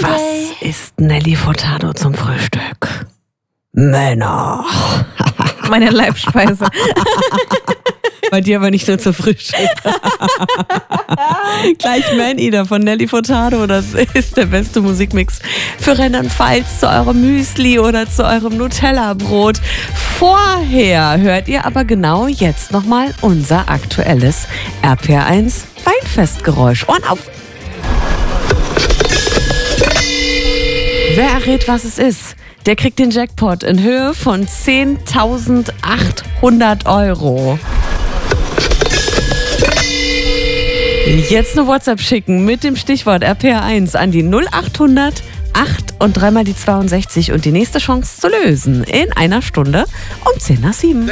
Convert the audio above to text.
Was isst Nelly Furtado zum Frühstück? Männer. Meine Leibspeise. Bei dir aber nicht nur zu Frühstück. Gleich Man-Eater von Nelly Furtado. Das ist der beste Musikmix für Rheinland-Pfalz zu eurem Müsli oder zu eurem Nutella-Brot. Vorher hört ihr aber genau jetzt nochmal unser aktuelles RPR1 Weinfestgeräusch. Ohren auf! Wer errät, was es ist, der kriegt den Jackpot in Höhe von 10.800 Euro. Jetzt eine WhatsApp schicken mit dem Stichwort RPR1 an die 0800 8 und 3 mal die 62 und die nächste Chance zu lösen in einer Stunde um 10 nach 7.